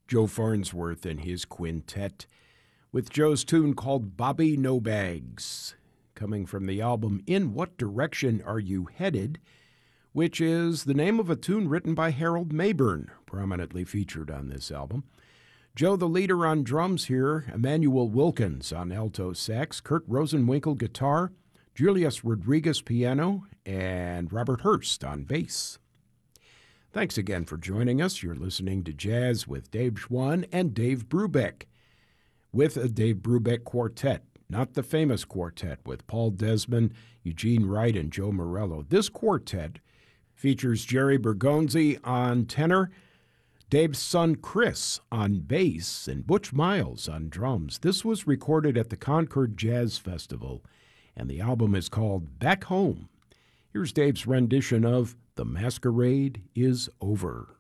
Joe Farnsworth and his quintet with Joe's tune called Bobby No Bags, coming from the album In What Direction Are You Headed?, which is the name of a tune written by Harold Mayburn, prominently featured on this album. Joe the leader on drums here, Emmanuel Wilkins on alto sax, Kurt Rosenwinkel guitar, Julius Rodriguez piano, and Robert Hurst on bass. Thanks again for joining us. You're listening to Jazz with Dave Schwann and Dave Brubeck, with a Dave Brubeck quartet, not the famous quartet with Paul Desmond, Eugene Wright, and Joe Morello. This quartet features Jerry Bergonzi on tenor, Dave's son Chris on bass, and Butch Miles on drums. This was recorded at the Concord Jazz Festival, and the album is called Back Home. Here's Dave's rendition of The Masquerade is Over.